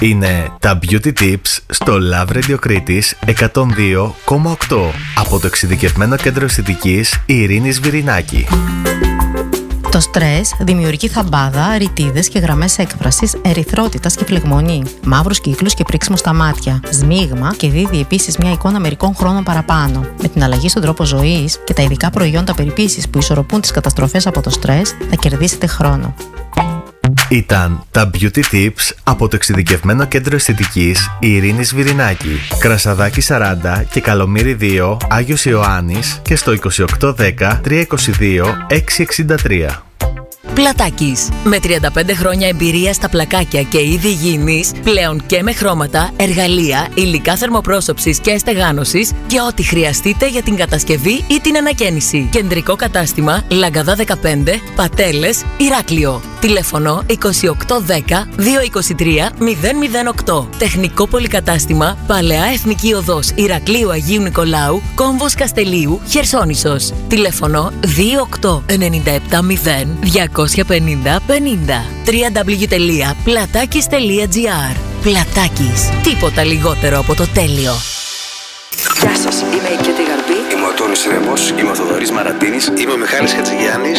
Είναι τα Beauty Tips στο Love Radio Κρήτης 102,8 από το εξειδικευμένο κέντρο αισθητικής Ειρήνης Βυρινάκη. Το στρες δημιουργεί θαμπάδα, ρητίδες και γραμμές έκφρασης, ερυθρότητας και φλεγμονή, μαύρους κύκλους και πρίξιμο στα μάτια, σμίγμα και δίδει επίσης μια εικόνα μερικών χρόνων παραπάνω. Με την αλλαγή στον τρόπο ζωής και τα ειδικά προϊόντα περιποίησης που ισορροπούν τις καταστροφές από το στρες, θα κερδίσετε χρόνο. Ήταν τα Beauty Tips από το εξειδικευμένο κέντρο αισθητικής Ειρήνης Βυρινάκη. Κρασαδάκι 40 και Καλομήρη 2, Άγιος Ιωάννης και στο 2810 322 663. Πλατάκης. Με 35 χρόνια εμπειρία στα πλακάκια και είδη υγιεινής, πλέον και με χρώματα, εργαλεία, υλικά θερμοπρόσωψης και στεγάνωσης και ό,τι χρειαστείτε για την κατασκευή ή την ανακαίνιση. Κεντρικό κατάστημα Λαγκαδά 15, Πατέλες, Ηράκλειο. Τηλέφωνο 2810 223 008. Τεχνικό πολυκατάστημα Παλαιά Εθνική Οδός Ηρακλείου Αγίου Νικολάου, Κόμβος Καστελίου, Χερσόνησος. Τηλέφωνο 28970 250 50. www.platakis.gr. Πλατάκης. Τίποτα λιγότερο από το τέλειο. Γεια σας, είμαι η Κέτη Γαρμπή. Είμαι ο Τόνης Ρέμος. Είμαι ο Θοδωρής Μαρατίνης. Είμαι ο Μιχάλης Χατζηγιάννης.